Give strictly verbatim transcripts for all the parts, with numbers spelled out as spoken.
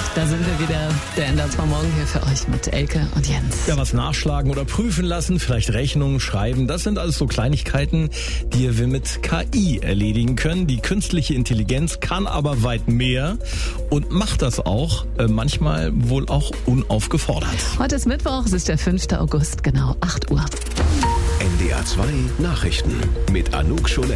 Da sind wir wieder, der N D R zwei Morgen hier für euch mit Elke und Jens. Ja, was nachschlagen oder prüfen lassen, vielleicht Rechnungen schreiben, das sind alles so Kleinigkeiten, die wir mit K I erledigen können. Die künstliche Intelligenz kann aber weit mehr und macht das auch, äh, manchmal wohl auch unaufgefordert. Heute ist Mittwoch, es ist der fünfte August, genau acht Uhr. N D R zwei Nachrichten mit Anouk Scholen.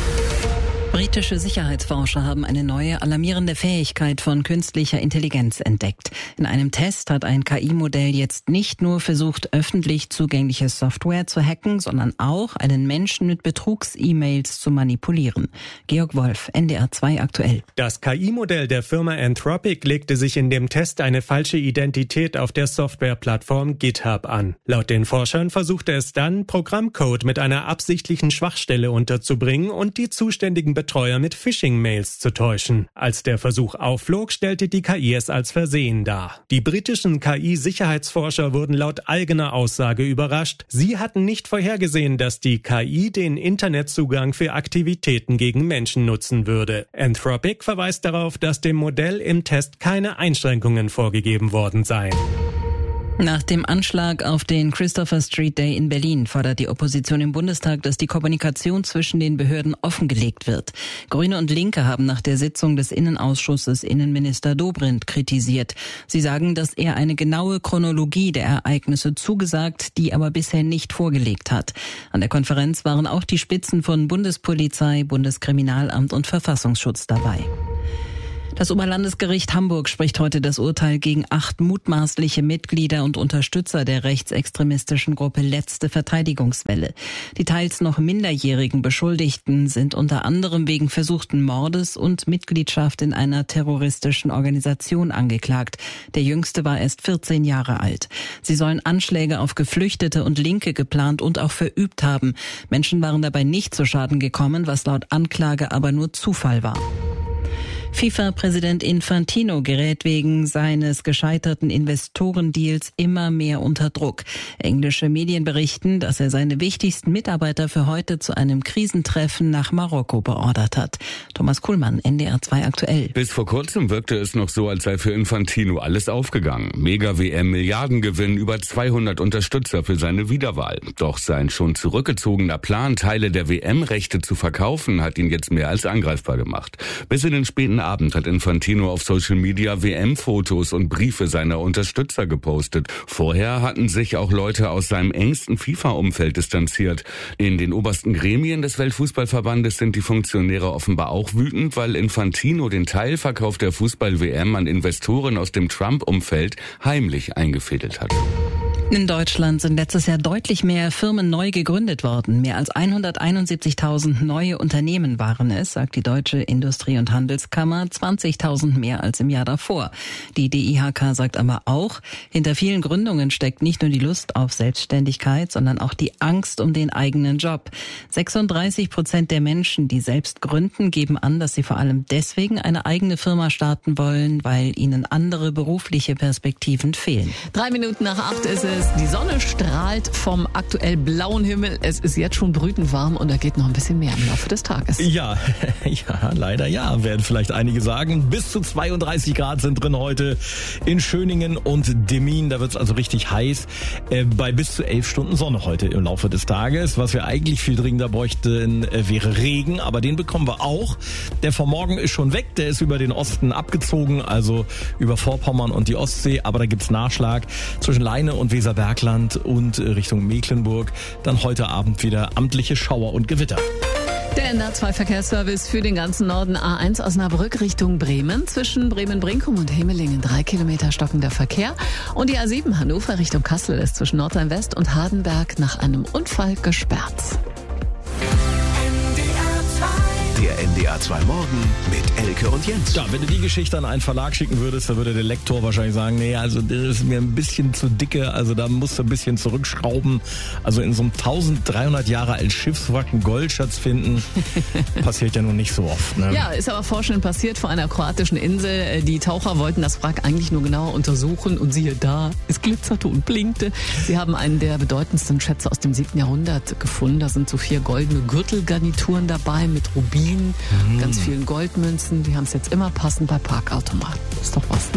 Britische Sicherheitsforscher haben eine neue alarmierende Fähigkeit von künstlicher Intelligenz entdeckt. In einem Test hat ein K I-Modell jetzt nicht nur versucht, öffentlich zugängliche Software zu hacken, sondern auch einen Menschen mit Betrugs-E-Mails zu manipulieren. Georg Wolf, N D R zwei aktuell. Das K I-Modell der Firma Anthropic legte sich in dem Test eine falsche Identität auf der Softwareplattform GitHub an. Laut den Forschern versuchte es dann, Programmcode mit einer absichtlichen Schwachstelle unterzubringen und die zuständigen Betreuer mit Phishing-Mails zu täuschen. Als der Versuch aufflog, stellte die K I es als Versehen dar. Die britischen K I-Sicherheitsforscher wurden laut eigener Aussage überrascht. Sie hatten nicht vorhergesehen, dass die K I den Internetzugang für Aktivitäten gegen Menschen nutzen würde. Anthropic verweist darauf, dass dem Modell im Test keine Einschränkungen vorgegeben worden seien. Nach dem Anschlag auf den Christopher Street Day in Berlin fordert die Opposition im Bundestag, dass die Kommunikation zwischen den Behörden offengelegt wird. Grüne und Linke haben nach der Sitzung des Innenausschusses Innenminister Dobrindt kritisiert. Sie sagen, dass er eine genaue Chronologie der Ereignisse zugesagt, die aber bisher nicht vorgelegt hat. An der Konferenz waren auch die Spitzen von Bundespolizei, Bundeskriminalamt und Verfassungsschutz dabei. Das Oberlandesgericht Hamburg spricht heute das Urteil gegen acht mutmaßliche Mitglieder und Unterstützer der rechtsextremistischen Gruppe Letzte Verteidigungswelle. Die teils noch minderjährigen Beschuldigten sind unter anderem wegen versuchten Mordes und Mitgliedschaft in einer terroristischen Organisation angeklagt. Der jüngste war erst vierzehn Jahre alt. Sie sollen Anschläge auf Geflüchtete und Linke geplant und auch verübt haben. Menschen waren dabei nicht zu Schaden gekommen, was laut Anklage aber nur Zufall war. FIFA-Präsident Infantino gerät wegen seines gescheiterten Investorendeals immer mehr unter Druck. Englische Medien berichten, dass er seine wichtigsten Mitarbeiter für heute zu einem Krisentreffen nach Marokko beordert hat. Thomas Kuhlmann, N D R zwei aktuell. Bis vor kurzem wirkte es noch so, als sei für Infantino alles aufgegangen. Mega-W M, Milliardengewinn, über zweihundert Unterstützer für seine Wiederwahl. Doch sein schon zurückgezogener Plan, Teile der W M-Rechte zu verkaufen, hat ihn jetzt mehr als angreifbar gemacht. Bis in den späten Abend hat Infantino auf Social Media W M-Fotos und Briefe seiner Unterstützer gepostet. Vorher hatten sich auch Leute aus seinem engsten FIFA-Umfeld distanziert. In den obersten Gremien des Weltfußballverbandes sind die Funktionäre offenbar auch wütend, weil Infantino den Teilverkauf der Fußball-W M an Investoren aus dem Trump-Umfeld heimlich eingefädelt hat. In Deutschland sind letztes Jahr deutlich mehr Firmen neu gegründet worden. Mehr als hunderteinundsiebzigtausend neue Unternehmen waren es, sagt die Deutsche Industrie- und Handelskammer, zwanzigtausend mehr als im Jahr davor. Die D I H K sagt aber auch, hinter vielen Gründungen steckt nicht nur die Lust auf Selbstständigkeit, sondern auch die Angst um den eigenen Job. sechsunddreißig Prozent der Menschen, die selbst gründen, geben an, dass sie vor allem deswegen eine eigene Firma starten wollen, weil ihnen andere berufliche Perspektiven fehlen. Drei Minuten nach acht ist es. Die Sonne strahlt vom aktuell blauen Himmel. Es ist jetzt schon brütend warm und da geht noch ein bisschen mehr im Laufe des Tages. Ja, ja, leider ja, werden vielleicht einige sagen. Bis zu zweiunddreißig Grad sind drin heute in Schöningen und Demmin. Da wird es also richtig heiß. Äh, bei bis zu elf Stunden Sonne heute im Laufe des Tages. Was wir eigentlich viel dringender bräuchten, äh, wäre Regen. Aber den bekommen wir auch. Der vom Morgen ist schon weg. Der ist über den Osten abgezogen, also über Vorpommern und die Ostsee. Aber da gibt's Nachschlag zwischen Leine und Weser Bergland und Richtung Mecklenburg. Dann heute Abend wieder amtliche Schauer und Gewitter. Der N D R zwei Verkehrsservice für den ganzen Norden. A eins Osnabrück Richtung Bremen. Zwischen Bremen-Brinkum und Hemelingen drei Kilometer stockender Verkehr. Und die A sieben Hannover Richtung Kassel ist zwischen Nordrhein-West und Hardenberg nach einem Unfall gesperrt. Der N D R zwei Morgen mit Elke und Jens. Ja, wenn du die Geschichte an einen Verlag schicken würdest, dann würde der Lektor wahrscheinlich sagen, nee, also das ist mir ein bisschen zu dicke, also da musst du ein bisschen zurückschrauben. Also in so einem dreizehnhundert Jahre alten Schiffswrack einen Goldschatz finden, passiert ja nun nicht so oft. Ne? Ja, ist aber vorstellen passiert vor einer kroatischen Insel. Die Taucher wollten das Wrack eigentlich nur genauer untersuchen und siehe da, es glitzerte und blinkte. Sie haben einen der bedeutendsten Schätze aus dem siebten Jahrhundert gefunden. Da sind so vier goldene Gürtelgarnituren dabei mit Rubinen, mhm. ganz vielen Goldmünzen. Die haben es jetzt immer passend bei Parkautomaten. Ist doch was, ne?